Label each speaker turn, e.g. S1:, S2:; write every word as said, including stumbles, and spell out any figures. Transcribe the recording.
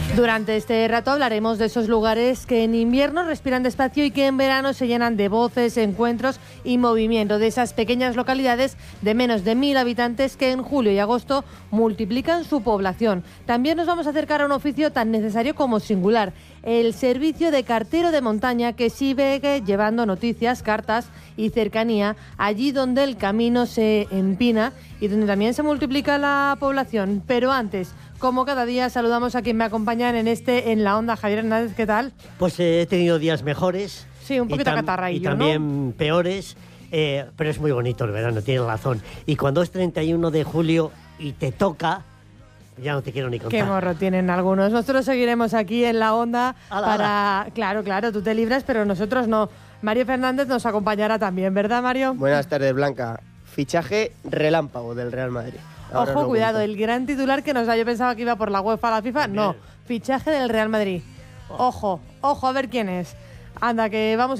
S1: Durante este rato hablaremos de esos lugares que en invierno respiran despacio y que en verano se llenan de voces, encuentros y movimiento, de esas pequeñas localidades de menos de mil habitantes que en julio y agosto multiplican su población. También nos vamos a acercar a un oficio tan necesario como singular, el servicio de cartero de montaña, que sigue llevando noticias, cartas y cercanía allí donde el camino se empina y donde también se multiplica la población. Pero antes, como cada día, saludamos a quien me acompañan en este En la Onda. Javier Hernández, ¿qué tal?
S2: Pues eh, he tenido días mejores.
S1: Sí, un poquito catarraillo,
S2: y también
S1: ¿no?
S2: peores, eh, pero es muy bonito el verano, tienes razón. Y cuando es treinta y uno de julio y te toca, ya no te quiero ni contar.
S1: Qué morro tienen algunos. Nosotros seguiremos aquí en la Onda
S2: ala,
S1: para...
S2: ala.
S1: Claro, claro, tú te libras, pero nosotros no. Mario Fernández nos acompañará también, ¿verdad, Mario?
S3: Buenas tardes, Blanca. Fichaje relámpago del Real Madrid. Ahora
S1: Ojo, cuidado,
S3: cuento.
S1: el gran titular que nos da, yo pensaba que iba por la UEFA a la FIFA, no, fichaje del Real Madrid. Ojo, ojo, a ver quién es. Anda, que vamos